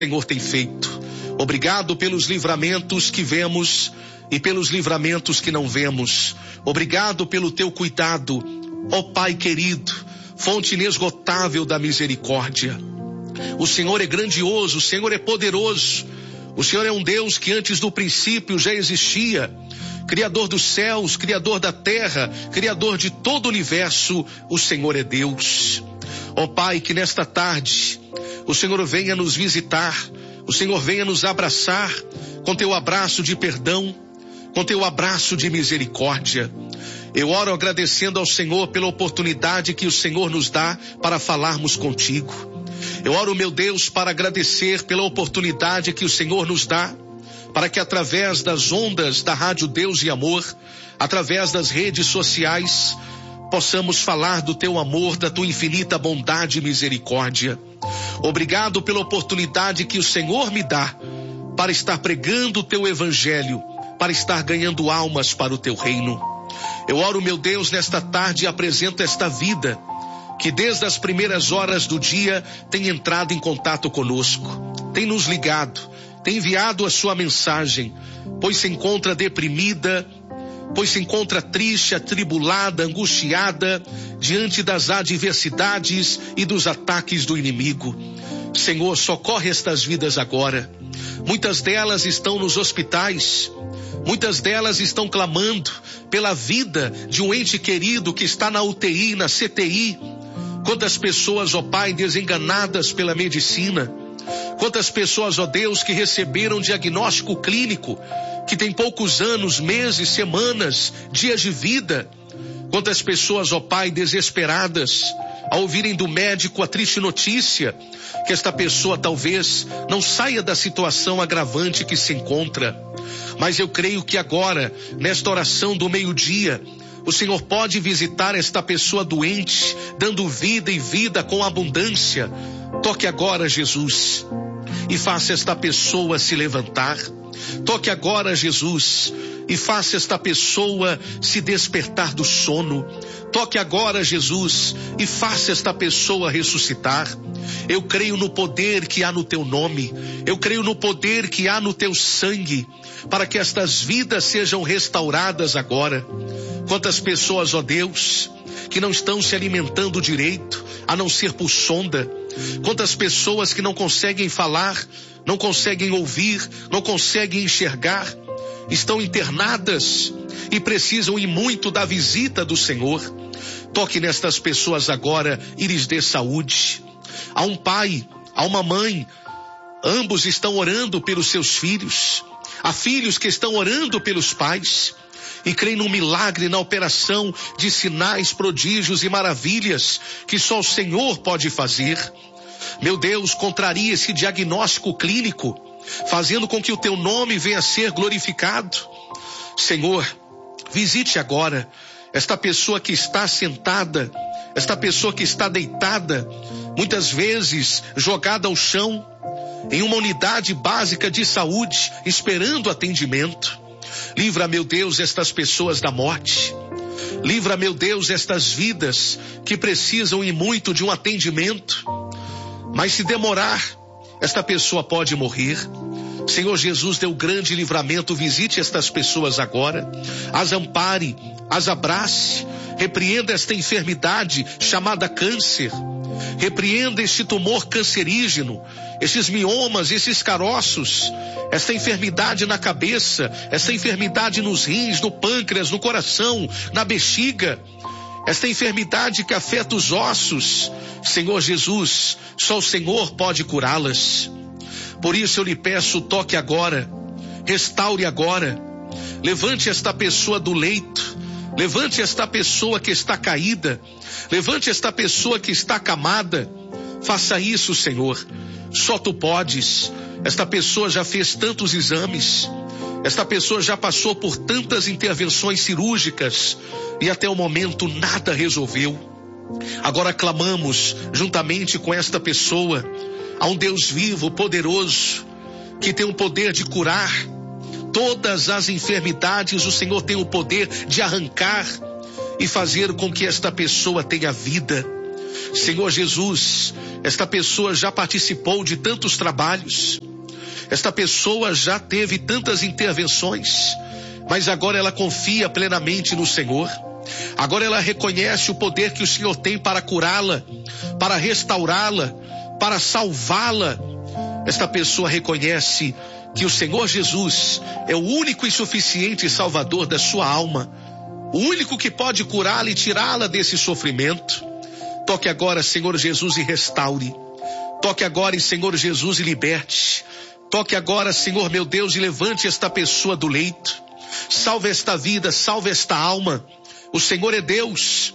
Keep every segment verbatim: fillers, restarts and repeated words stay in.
Senhor tem feito. Obrigado pelos livramentos que vemos e pelos livramentos que não vemos. Obrigado pelo teu cuidado, ó Pai querido, fonte inesgotável da misericórdia. O Senhor é grandioso, o Senhor é poderoso. O Senhor é um Deus que antes do princípio já existia. Criador dos céus, Criador da terra, Criador de todo o universo, o Senhor é Deus. Ó Pai, que nesta tarde o Senhor venha nos visitar, o Senhor venha nos abraçar com teu abraço de perdão, com teu abraço de misericórdia. Eu oro agradecendo ao Senhor pela oportunidade que o Senhor nos dá para falarmos contigo. Eu oro, meu Deus, para agradecer pela oportunidade que o Senhor nos dá, para que através das ondas da Rádio Deus e Amor, através das redes sociais, possamos falar do teu amor, da tua infinita bondade e misericórdia. Obrigado pela oportunidade que o Senhor me dá para estar pregando o teu evangelho, para estar ganhando almas para o teu reino. Eu oro, meu Deus, nesta tarde e apresento esta vida que desde as primeiras horas do dia tem entrado em contato conosco, tem nos ligado, tem enviado a sua mensagem, pois se encontra deprimida, pois se encontra triste, atribulada, angustiada, diante das adversidades e dos ataques do inimigo. Senhor, socorre estas vidas agora. Muitas delas estão nos hospitais, muitas delas estão clamando pela vida de um ente querido que está na U T I, na C T I. Quantas pessoas, ó Pai, desenganadas pela medicina. Quantas pessoas, ó Deus, que receberam diagnóstico clínico, que tem poucos anos, meses, semanas, dias de vida. Quantas pessoas, ó Pai, desesperadas, ao ouvirem do médico a triste notícia, que esta pessoa talvez não saia da situação agravante que se encontra. Mas eu creio que agora, nesta oração do meio-dia, o Senhor pode visitar esta pessoa doente, dando vida e vida com abundância. Toque agora, Jesus, e faça esta pessoa se levantar. Toque agora, Jesus, e faça esta pessoa se despertar do sono. Toque agora, Jesus, e faça esta pessoa ressuscitar. Eu creio no poder que há no teu nome. Eu creio no poder que há no teu sangue, para que estas vidas sejam restauradas agora. Quantas pessoas, ó Deus, que não estão se alimentando direito, a não ser por sonda. Quantas pessoas que não conseguem falar, não conseguem ouvir, não conseguem enxergar, estão internadas e precisam ir muito da visita do Senhor. Toque nestas pessoas agora e lhes dê saúde. Há um pai, há uma mãe, ambos estão orando pelos seus filhos. Há filhos que estão orando pelos pais e creem no milagre, na operação de sinais, prodígios e maravilhas que só o Senhor pode fazer. Meu Deus, contraria esse diagnóstico clínico, fazendo com que o teu nome venha a ser glorificado. Senhor, visite agora esta pessoa que está sentada, esta pessoa que está deitada, muitas vezes jogada ao chão, em uma unidade básica de saúde, esperando atendimento. Livra, meu Deus, estas pessoas da morte. Livra, meu Deus, estas vidas que precisam e muito de um atendimento. Mas se demorar, esta pessoa pode morrer. Senhor Jesus, deu grande livramento, visite estas pessoas agora, as ampare, as abrace, repreenda esta enfermidade chamada câncer, repreenda este tumor cancerígeno, estes miomas, esses caroços, esta enfermidade na cabeça, esta enfermidade nos rins, no pâncreas, no coração, na bexiga, esta enfermidade que afeta os ossos. Senhor Jesus, só o Senhor pode curá-las. Por isso eu lhe peço, toque agora, restaure agora, levante esta pessoa do leito, levante esta pessoa que está caída, levante esta pessoa que está acamada. Faça isso, Senhor, só tu podes. Esta pessoa já fez tantos exames, esta pessoa já passou por tantas intervenções cirúrgicas e até o momento nada resolveu. Agora clamamos juntamente com esta pessoa a um Deus vivo, poderoso, que tem o poder de curar todas as enfermidades. O Senhor tem o poder de arrancar e fazer com que esta pessoa tenha vida. Senhor Jesus, esta pessoa já participou de tantos trabalhos, esta pessoa já teve tantas intervenções, mas agora ela confia plenamente no Senhor. Agora ela reconhece o poder que o Senhor tem para curá-la, para restaurá-la, para salvá-la. Esta pessoa reconhece que o Senhor Jesus é o único e suficiente Salvador da sua alma, o único que pode curá-la e tirá-la desse sofrimento. Toque agora, Senhor Jesus, e restaure. Toque agora, Senhor Jesus, e liberte. Toque agora, Senhor meu Deus, e levante esta pessoa do leito. Salve esta vida, salve esta alma. O Senhor é Deus.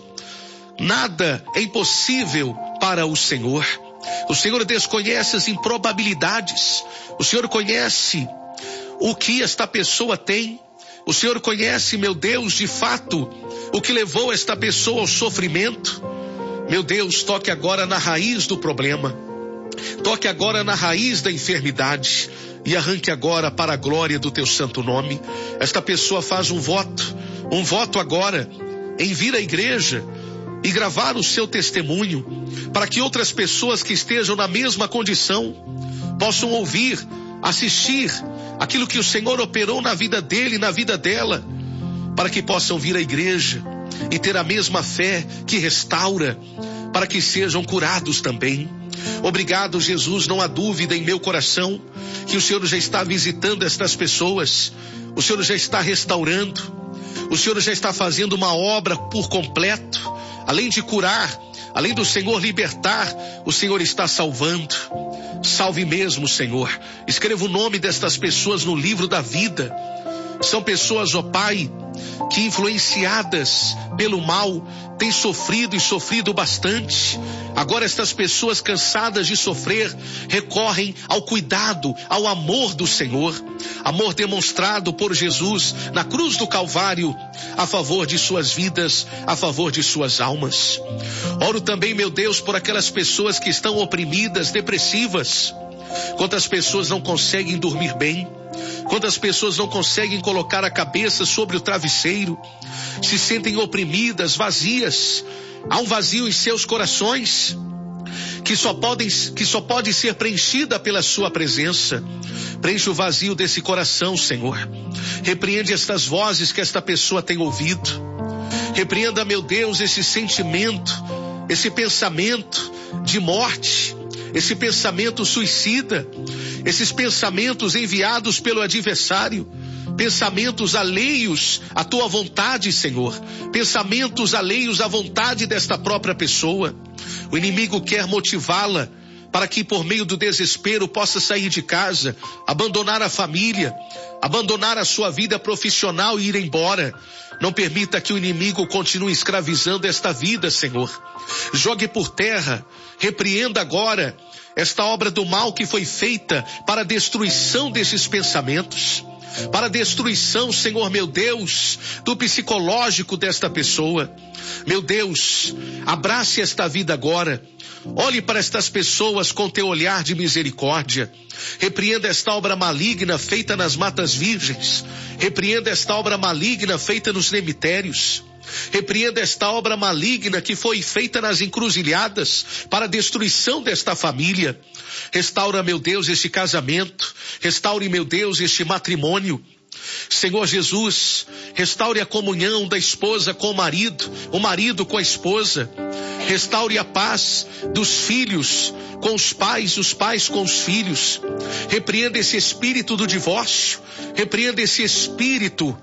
Nada é impossível para o Senhor. O Senhor desconhece as improbabilidades. O Senhor conhece o que esta pessoa tem. O Senhor conhece, meu Deus, de fato, o que levou esta pessoa ao sofrimento. Meu Deus, toque agora na raiz do problema. Toque agora na raiz da enfermidade e arranque agora para a glória do teu santo nome. Esta pessoa faz um voto, um voto agora em vir à igreja e gravar o seu testemunho, para que outras pessoas que estejam na mesma condição possam ouvir, assistir aquilo que o Senhor operou na vida dele e na vida dela, para que possam vir à igreja e ter a mesma fé que restaura, para que sejam curados também. Obrigado, Jesus, não há dúvida em meu coração que o Senhor já está visitando estas pessoas, o Senhor já está restaurando, o Senhor já está fazendo uma obra por completo. Além de curar, além do Senhor libertar, o Senhor está salvando. Salve mesmo, Senhor. Escreva o nome destas pessoas no livro da vida. São pessoas, ó Pai, que influenciadas pelo mal têm sofrido e sofrido bastante. Agora estas pessoas cansadas de sofrer recorrem ao cuidado, ao amor do Senhor. Amor demonstrado por Jesus na cruz do Calvário a favor de suas vidas, a favor de suas almas. Oro também, meu Deus, por aquelas pessoas que estão oprimidas, depressivas. Quantas pessoas não conseguem dormir bem? Quantas pessoas não conseguem colocar a cabeça sobre o travesseiro? Se sentem oprimidas, vazias. Há um vazio em seus corações que só podem, que só pode ser preenchida pela sua presença. Preenche o vazio desse coração, Senhor. Repreende estas vozes que esta pessoa tem ouvido. Repreenda, meu Deus, esse sentimento, esse pensamento de morte, esse pensamento suicida, esses pensamentos enviados pelo adversário, pensamentos alheios à tua vontade, Senhor, pensamentos alheios à vontade desta própria pessoa. O inimigo quer motivá-la para que por meio do desespero possa sair de casa, abandonar a família, abandonar a sua vida profissional e ir embora. Não permita que o inimigo continue escravizando esta vida, Senhor. Jogue por terra, repreenda agora esta obra do mal que foi feita para a destruição desses pensamentos, para a destruição, Senhor meu Deus, do psicológico desta pessoa. Meu Deus, abrace esta vida agora. Olhe para estas pessoas com teu olhar de misericórdia. Repreenda esta obra maligna feita nas matas virgens. Repreenda esta obra maligna feita nos cemitérios. Repreenda esta obra maligna que foi feita nas encruzilhadas para a destruição desta família. Restaura, meu Deus, este casamento. Restaure, meu Deus, este matrimônio. Senhor Jesus, restaure a comunhão da esposa com o marido, o marido com a esposa. Restaure a paz dos filhos com os pais, os pais com os filhos. Repreenda esse espírito do divórcio. Repreenda esse espírito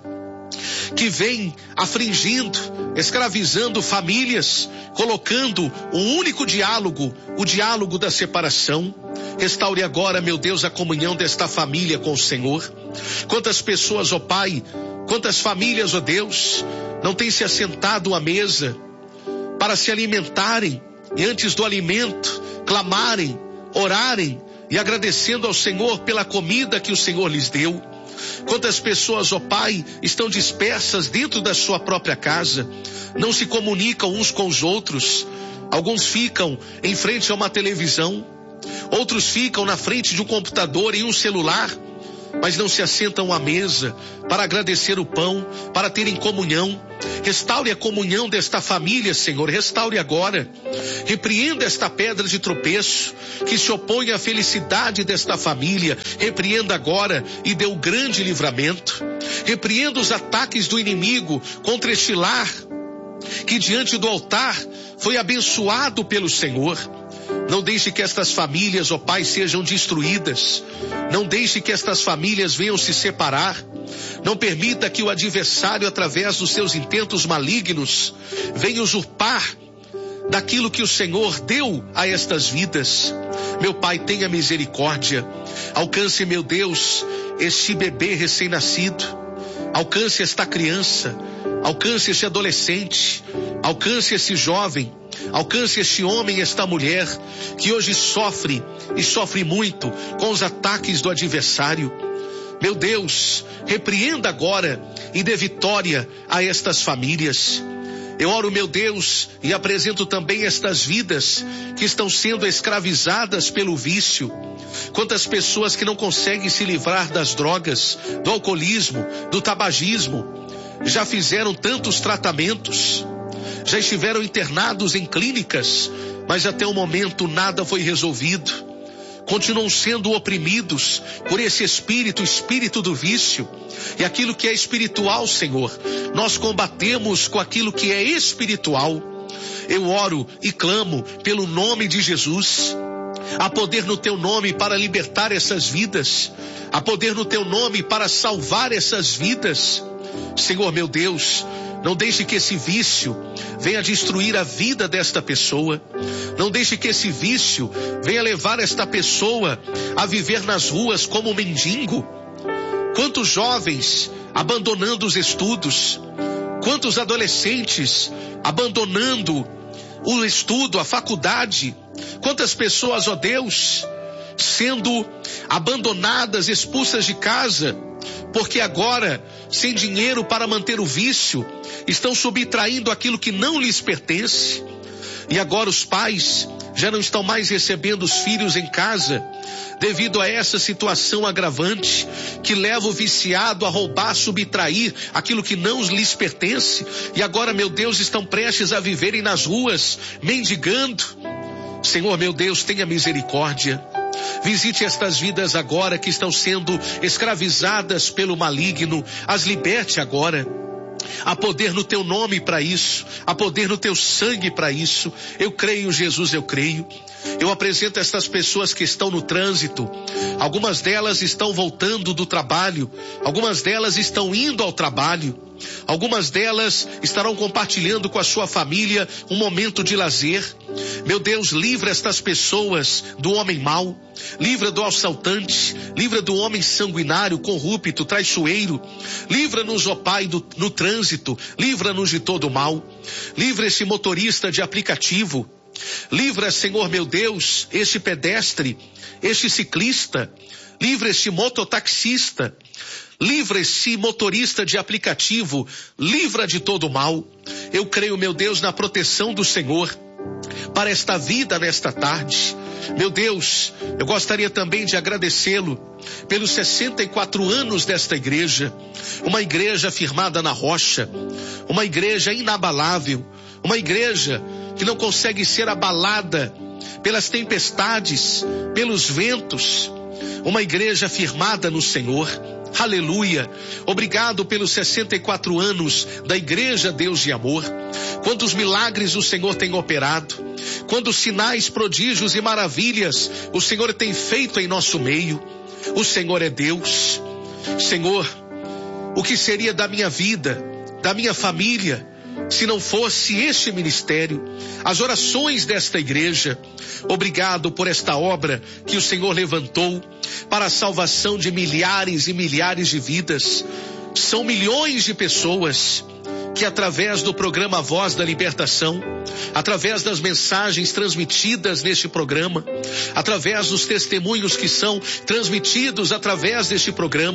que vem afligindo, escravizando famílias, colocando um único diálogo, o diálogo da separação. Restaure agora, meu Deus, a comunhão desta família com o Senhor. Quantas pessoas, ó Pai, quantas famílias, ó Deus, não têm se assentado à mesa para se alimentarem e antes do alimento clamarem, orarem e agradecendo ao Senhor pela comida que o Senhor lhes deu. Quantas pessoas, ó Pai, estão dispersas dentro da sua própria casa, não se comunicam uns com os outros. Alguns ficam em frente a uma televisão, outros ficam na frente de um computador e um celular, mas não se assentam à mesa para agradecer o pão, para terem comunhão. Restaure a comunhão desta família, Senhor, restaure agora. Repreenda esta pedra de tropeço que se opõe à felicidade desta família. Repreenda agora e dê o grande livramento. Repreenda os ataques do inimigo contra este lar que diante do altar foi abençoado pelo Senhor. Não deixe que estas famílias, ó Pai, sejam destruídas. Não deixe que estas famílias venham se separar. Não permita que o adversário, através dos seus intentos malignos, venha usurpar daquilo que o Senhor deu a estas vidas. Meu Pai, tenha misericórdia. Alcance, meu Deus, este bebê recém-nascido. Alcance esta criança. Alcance este adolescente. Alcance esse jovem. Alcance este homem, esta mulher, que hoje sofre, e sofre muito, com os ataques do adversário. Meu Deus, repreenda agora e dê vitória a estas famílias. Eu oro, meu Deus, e apresento também estas vidas que estão sendo escravizadas pelo vício. Quantas pessoas que não conseguem se livrar das drogas, do alcoolismo, do tabagismo, já fizeram tantos tratamentos, já estiveram internados em clínicas, mas até o momento nada foi resolvido. Continuam sendo oprimidos por esse espírito, espírito do vício. E aquilo que é espiritual, Senhor, nós combatemos com aquilo que é espiritual. Eu oro e clamo pelo nome de Jesus. Há poder no teu nome para libertar essas vidas. Há poder no teu nome para salvar essas vidas. Senhor, meu Deus, não deixe que esse vício venha destruir a vida desta pessoa. Não deixe que esse vício venha levar esta pessoa a viver nas ruas como mendigo. Quantos jovens abandonando os estudos, quantos adolescentes abandonando o estudo, a faculdade, quantas pessoas, ó Deus, sendo abandonadas, expulsas de casa, porque agora, sem dinheiro para manter o vício, estão subtraindo aquilo que não lhes pertence. E agora os pais já não estão mais recebendo os filhos em casa, devido a essa situação agravante, que leva o viciado a roubar, subtrair aquilo que não lhes pertence. E agora, meu Deus, estão prestes a viverem nas ruas, mendigando. Senhor, meu Deus, tenha misericórdia. Visite estas vidas agora que estão sendo escravizadas pelo maligno. As liberte agora. Há poder no teu nome para isso. Há poder no teu sangue para isso. Eu creio, Jesus, eu creio. Eu apresento estas pessoas que estão no trânsito. Algumas delas estão voltando do trabalho. Algumas delas estão indo ao trabalho. Algumas delas estarão compartilhando com a sua família um momento de lazer. Meu Deus, livra estas pessoas do homem mau. Livra do assaltante. Livra do homem sanguinário, corrupto, traiçoeiro. Livra-nos, ó Pai, do, no trânsito. Livra-nos de todo mal. Livra esse motorista de aplicativo. Livra, Senhor meu Deus, este pedestre, este ciclista. Livra este mototaxista. Livra esse motorista de aplicativo. Livra de todo mal. Eu creio, meu Deus, na proteção do Senhor para esta vida nesta tarde. Meu Deus, eu gostaria também de agradecê-lo pelos sessenta e quatro anos desta igreja. Uma igreja firmada na rocha. Uma igreja inabalável. Uma igreja que não consegue ser abalada pelas tempestades, pelos ventos. Uma igreja firmada no Senhor. Aleluia. Obrigado pelos sessenta e quatro anos da Igreja Deus de Amor. Quantos milagres o Senhor tem operado. Quantos sinais, prodígios e maravilhas o Senhor tem feito em nosso meio. O Senhor é Deus. Senhor, o que seria da minha vida, da minha família, se não fosse este ministério, as orações desta igreja? Obrigado por esta obra que o Senhor levantou para a salvação de milhares e milhares de vidas. São milhões de pessoas que, através do programa Voz da Libertação, através das mensagens transmitidas neste programa, através dos testemunhos que são transmitidos através deste programa,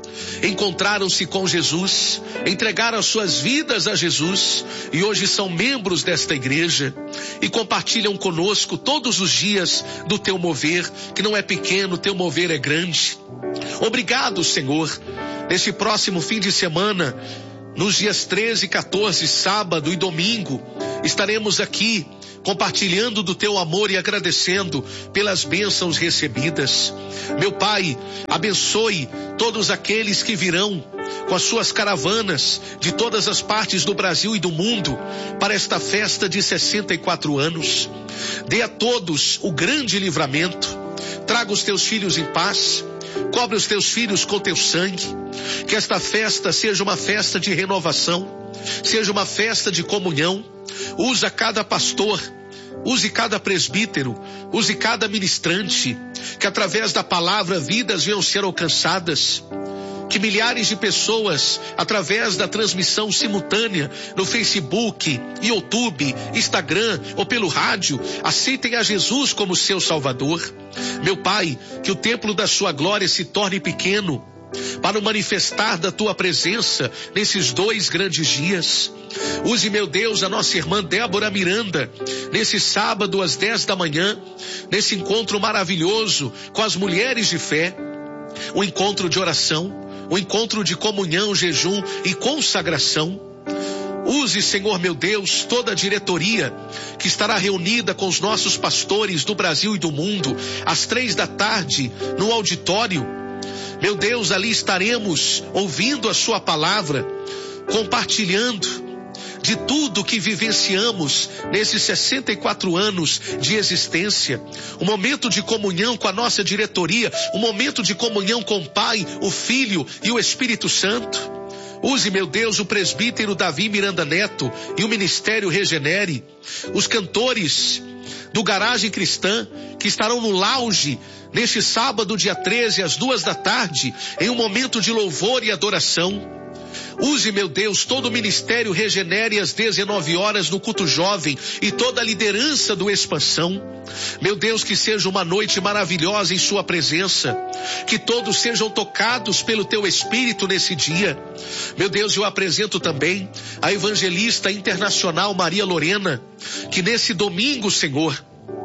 encontraram-se com Jesus, entregaram as suas vidas a Jesus e hoje são membros desta igreja e compartilham conosco todos os dias do teu mover, que não é pequeno, teu mover é grande. Obrigado, Senhor. Neste próximo fim de semana, nos dias treze e quatorze, sábado e domingo, estaremos aqui compartilhando do teu amor e agradecendo pelas bênçãos recebidas. Meu Pai, abençoe todos aqueles que virão com as suas caravanas de todas as partes do Brasil e do mundo para esta festa de sessenta e quatro anos. Dê a todos o grande livramento. Traga os teus filhos em paz. Cobre os teus filhos com teu sangue. Que esta festa seja uma festa de renovação, seja uma festa de comunhão. Usa cada pastor, use cada presbítero, use cada ministrante, que através da palavra vidas venham ser alcançadas. Que milhares de pessoas, através da transmissão simultânea no Facebook, YouTube, Instagram ou pelo rádio, aceitem a Jesus como seu Salvador. Meu Pai, que o templo da sua glória se torne pequeno, para o manifestar da tua presença nesses dois grandes dias. Use, meu Deus, a nossa irmã Débora Miranda, nesse sábado às dez da manhã, nesse encontro maravilhoso com as mulheres de fé, um encontro de oração, um encontro de comunhão, jejum e consagração. Use, Senhor meu Deus, toda a diretoria que estará reunida com os nossos pastores do Brasil e do mundo, às três da tarde, no auditório. Meu Deus, ali estaremos ouvindo a sua palavra, compartilhando de tudo que vivenciamos nesses sessenta e quatro anos de existência. Um momento de comunhão com a nossa diretoria, um momento de comunhão com o Pai, o Filho e o Espírito Santo. Use, meu Deus, o presbítero Davi Miranda Neto e o Ministério Regenere, os cantores do Garagem Cristã, que estarão no lounge neste sábado, dia treze, às duas da tarde, em um momento de louvor e adoração. Use, meu Deus, todo o Ministério Regenere às dezenove horas no culto jovem e toda a liderança do Expansão. Meu Deus, que seja uma noite maravilhosa em sua presença, que todos sejam tocados pelo teu Espírito nesse dia. Meu Deus, eu apresento também a evangelista internacional Maria Lorena, que nesse domingo, Senhor,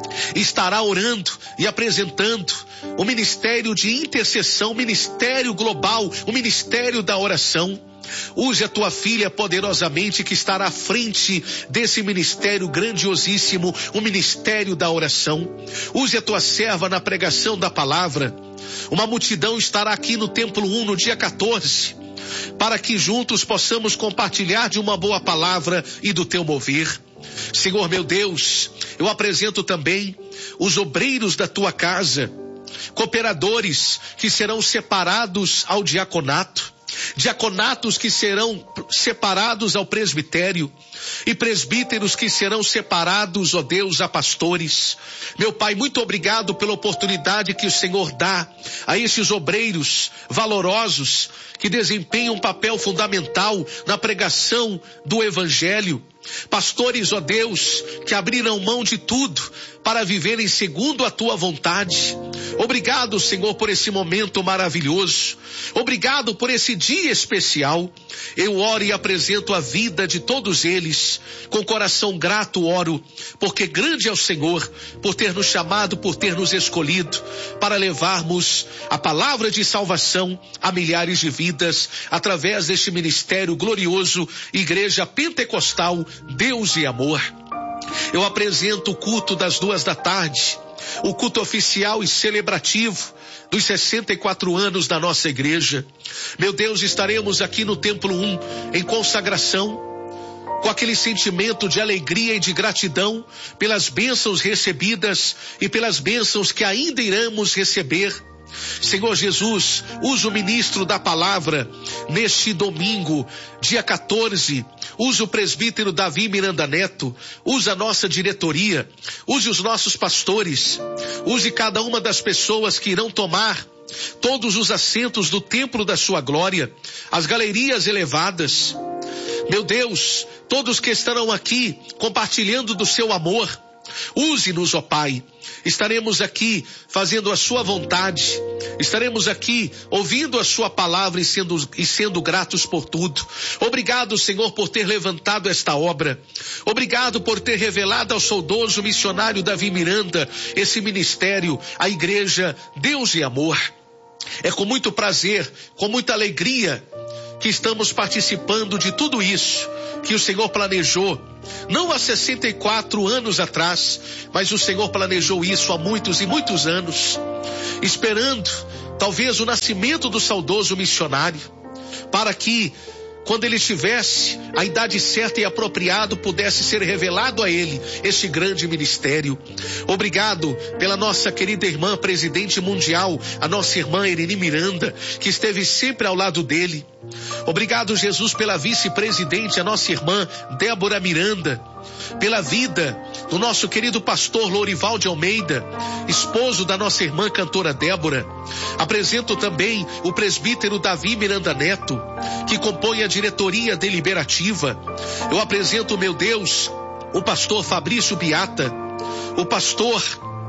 estará orando e apresentando o ministério de intercessão, ministério global, o ministério da oração. Use a tua filha poderosamente, que estará à frente desse ministério grandiosíssimo, o ministério da oração. Use a tua serva na pregação da palavra. Uma multidão estará aqui no Templo um no dia quatorze, para que juntos possamos compartilhar de uma boa palavra e do teu mover. Senhor meu Deus, eu apresento também os obreiros da tua casa, cooperadores que serão separados ao diaconato, diaconatos que serão separados ao presbitério e presbíteros que serão separados, ó Deus, a pastores. Meu Pai, muito obrigado pela oportunidade que o Senhor dá a esses obreiros valorosos que desempenham um papel fundamental na pregação do Evangelho. Pastores, ó Deus, que abriram mão de tudo para viverem segundo a tua vontade. Obrigado, Senhor, por esse momento maravilhoso. Obrigado por esse dia especial. Eu oro e apresento a vida de todos eles. Com coração grato oro, porque grande é o Senhor por ter nos chamado, por ter nos escolhido para levarmos a palavra de salvação a milhares de vidas através deste ministério glorioso, Igreja Pentecostal Deus e Amor. Eu apresento o culto das duas da tarde, o culto oficial e celebrativo dos sessenta e quatro anos da nossa igreja. Meu Deus, estaremos aqui no Templo um em consagração, com aquele sentimento de alegria e de gratidão pelas bênçãos recebidas e pelas bênçãos que ainda iremos receber. Senhor Jesus, usa o ministro da palavra neste domingo, dia quatorze. Usa o presbítero Davi Miranda Neto, usa a nossa diretoria, use os nossos pastores, use cada uma das pessoas que irão tomar todos os assentos do templo da sua glória, as galerias elevadas. Meu Deus, todos que estarão aqui compartilhando do seu amor, Use-nos, ó Pai. Estaremos aqui fazendo a sua vontade. Estaremos aqui ouvindo a sua palavra e sendo, e sendo gratos por tudo. Obrigado, Senhor, por ter levantado esta obra. Obrigado por ter revelado ao saudoso missionário Davi Miranda esse ministério, a igreja Deus e Amor. É com muito prazer, com muita alegria que estamos participando de tudo isso que o Senhor planejou, não há sessenta e quatro anos atrás, mas o Senhor planejou isso há muitos e muitos anos, esperando talvez o nascimento do saudoso missionário, para que quando ele tivesse a idade certa e apropriado, pudesse ser revelado a ele este grande ministério. Obrigado pela nossa querida irmã presidente mundial, a nossa irmã Irene Miranda, que esteve sempre ao lado dele. Obrigado, Jesus, pela vice-presidente, a nossa irmã Débora Miranda, pela vida do nosso querido pastor Lourival de Almeida, esposo da nossa irmã cantora Débora. Apresento também o presbítero Davi Miranda Neto, que compõe a diretoria deliberativa. Eu apresento, meu Deus, o pastor Fabrício Biata, o pastor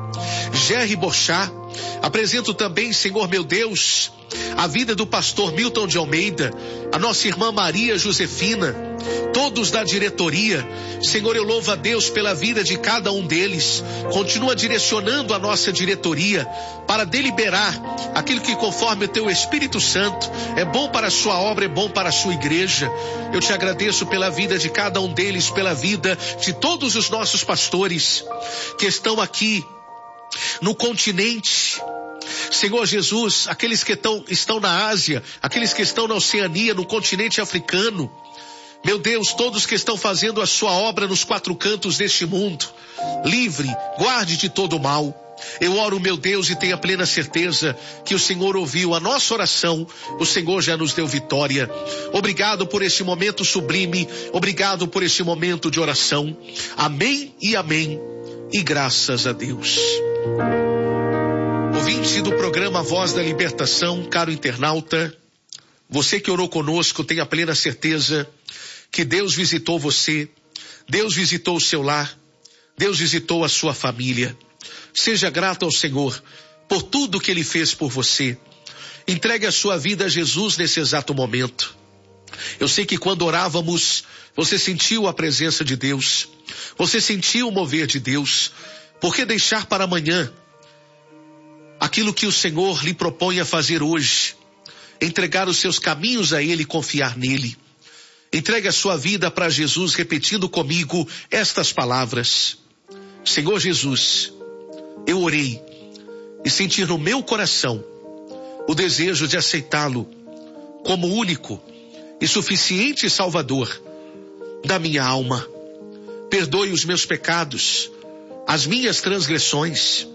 Jerry Bochá. Apresento também, Senhor meu Deus, a vida do pastor Milton de Almeida, a nossa irmã Maria Josefina, todos da diretoria. Senhor, eu louvo a Deus pela vida de cada um deles. Continua direcionando a nossa diretoria para deliberar aquilo que, conforme o teu Espírito Santo, é bom para a sua obra, é bom para a sua igreja. Eu te agradeço pela vida de cada um deles, pela vida de todos os nossos pastores que estão aqui no continente. Senhor Jesus, aqueles que estão, estão na Ásia, aqueles que estão na Oceania, no continente africano, meu Deus, todos que estão fazendo a sua obra nos quatro cantos deste mundo, livre, guarde de todo mal. Eu oro, meu Deus, e tenho a plena certeza que o Senhor ouviu a nossa oração, o Senhor já nos deu vitória. Obrigado por este momento sublime, obrigado por este momento de oração. Amém e amém, e graças a Deus. Ouvinte do programa Voz da Libertação, caro internauta, você que orou conosco, tenha plena certeza que Deus visitou você, Deus visitou o seu lar, Deus visitou a sua família. Seja grato ao Senhor por tudo que Ele fez por você. Entregue a sua vida a Jesus nesse exato momento. Eu sei que quando orávamos, você sentiu a presença de Deus, você sentiu o mover de Deus. Por que deixar para amanhã aquilo que o Senhor lhe propõe a fazer hoje? Entregar os seus caminhos a Ele e confiar nele. Entregue a sua vida para Jesus, repetindo comigo estas palavras: Senhor Jesus, eu orei e senti no meu coração o desejo de aceitá-lo como único e suficiente Salvador da minha alma. Perdoe os meus pecados, as minhas transgressões,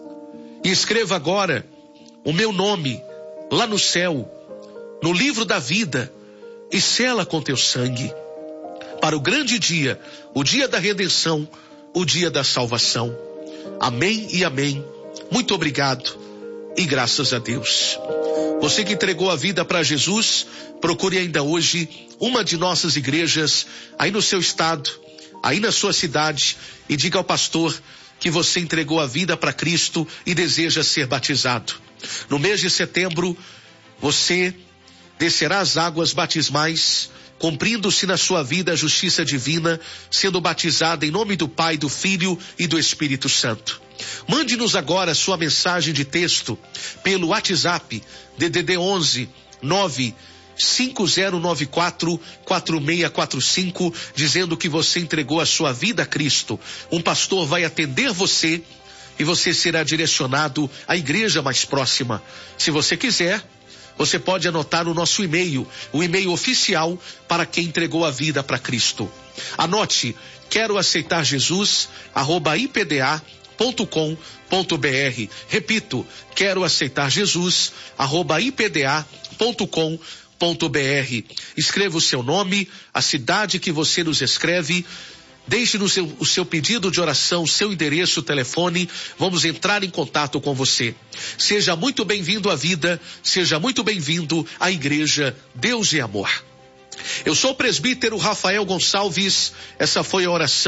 e escreva agora o meu nome lá no céu, no livro da vida, e sela com teu sangue, para o grande dia, o dia da redenção, o dia da salvação. Amém e amém. Muito obrigado e graças a Deus. Você que entregou a vida para Jesus, procure ainda hoje uma de nossas igrejas, aí no seu estado, aí na sua cidade, e diga ao pastor que você entregou a vida para Cristo e deseja ser batizado. No mês de setembro, você descerá as águas batismais, cumprindo-se na sua vida a justiça divina, sendo batizada em nome do Pai, do Filho e do Espírito Santo. Mande-nos agora sua mensagem de texto pelo WhatsApp D D D onze nove cinco zero nove quatro quatro seis quatro cinco, dizendo que você entregou a sua vida a Cristo. Um pastor vai atender você e você será direcionado à igreja mais próxima. Se você quiser, você pode anotar o nosso e-mail, o e-mail oficial para quem entregou a vida para Cristo. Anote: quero aceitar Jesus, arroba i p d a ponto com ponto b r. Repito, quero aceitar Jesus, arroba i p d a ponto com ponto b r. Escreva o seu nome, a cidade que você nos escreve. Deixe no seu, o seu pedido de oração, seu endereço, telefone. Vamos entrar em contato com você. Seja muito bem-vindo à vida, seja muito bem-vindo à igreja Deus e Amor. Eu sou o presbítero Rafael Gonçalves. Essa foi a oração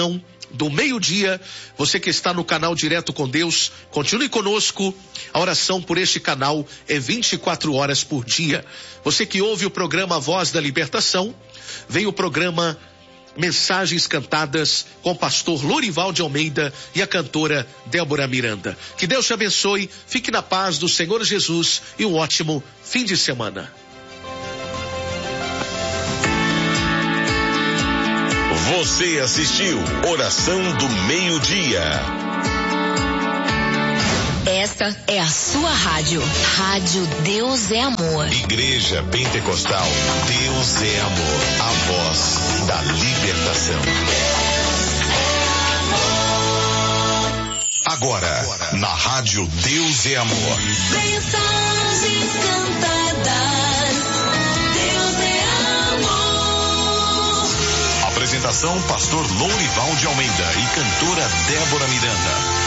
do meio-dia. Você que está no canal Direto com Deus, continue conosco. A oração por este canal é vinte e quatro horas por dia. Você que ouve o programa Voz da Libertação, vem o programa Mensagens Cantadas com o pastor Lorival de Almeida e a cantora Débora Miranda. Que Deus te abençoe, fique na paz do Senhor Jesus e um ótimo fim de semana. Você assistiu Oração do Meio-Dia. Esta é a sua rádio. Rádio Deus é Amor. Igreja Pentecostal Deus é Amor. A voz da libertação. Agora, na Rádio Deus é Amor. Mensagens cantadas. Deus é amor. Apresentação: pastor Lorival de Almeida e cantora Débora Miranda.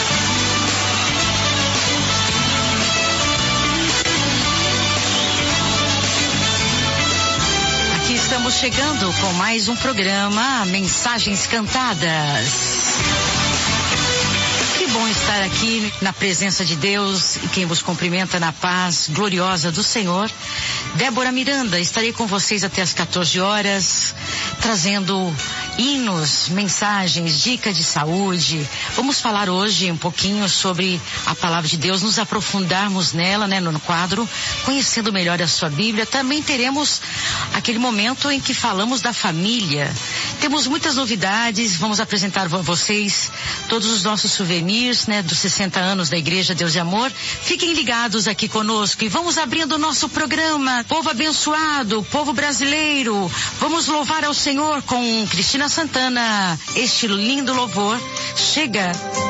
Estamos chegando com mais um programa Mensagens Cantadas. Que bom estar aqui na presença de Deus e quem vos cumprimenta na paz gloriosa do Senhor. Débora Miranda, estarei com vocês até as quatorze horas, trazendo hinos, mensagens, dicas de saúde. Vamos falar hoje um pouquinho sobre a palavra de Deus, nos aprofundarmos nela, né, no quadro, conhecendo melhor a sua Bíblia. Também teremos aquele momento em que falamos da família. Temos muitas novidades, vamos apresentar a vocês todos os nossos souvenirs, né, dos sessenta anos da Igreja Deus de Amor. Fiquem ligados aqui conosco e vamos abrindo o nosso programa. Povo abençoado, povo brasileiro, vamos louvar ao Senhor com Cristina Santana. Este lindo louvor chega.